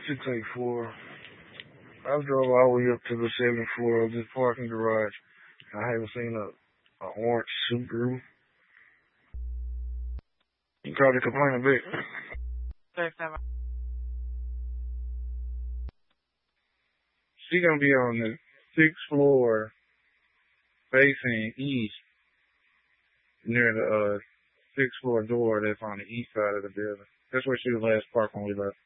684. I drove all the way up to the 7th floor of this parking garage. I haven't seen a orange Subaru. You called to complain a bit. She gonna be on the 6th floor facing east near the 6th floor door that's on the east side of the building. That's where she was last parked when we left.